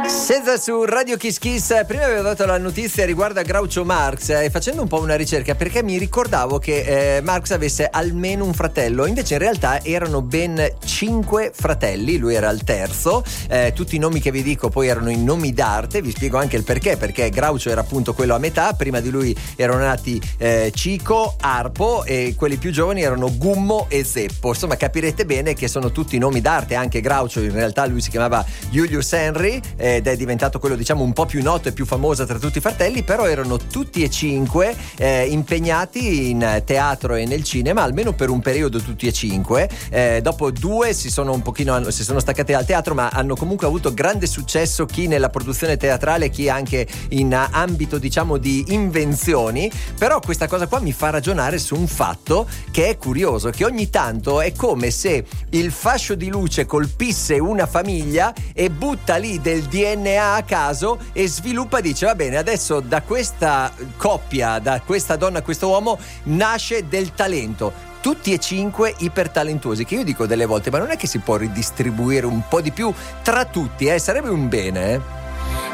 Senza su Radio Kiss Kiss. Prima avevo dato la notizia riguardo a Groucho Marx e facendo un po' una ricerca, perché mi ricordavo che Marx avesse almeno un fratello, invece in realtà erano ben 5 fratelli, lui era il terzo. Tutti i nomi che vi dico poi erano i nomi d'arte, vi spiego anche il perché Groucho era appunto quello a metà, prima di lui erano nati Cico, Arpo e quelli più giovani erano Gummo e Zeppo. Insomma, capirete bene che sono tutti nomi d'arte. Anche Groucho in realtà lui si chiamava Julius Henry ed è diventato quello, diciamo, un po' più noto e più famoso tra tutti i fratelli, però erano tutti e 5 impegnati in teatro e nel cinema, almeno per un periodo tutti e 5. Dopo 2 si sono staccati dal teatro, ma hanno comunque avuto grande successo, chi nella produzione teatrale, chi anche in ambito, diciamo, di invenzioni. Però questa cosa qua mi fa ragionare su un fatto che è curioso, che ogni tanto è come se il fascio di luce colpisse una famiglia e butta lì del DNA a caso e sviluppa, dice va bene, adesso da questa coppia, da questa donna a questo uomo nasce del talento. Tutti e 5 ipertalentuosi, che io dico delle volte, ma non è che si può ridistribuire un po' di più tra tutti, sarebbe un bene,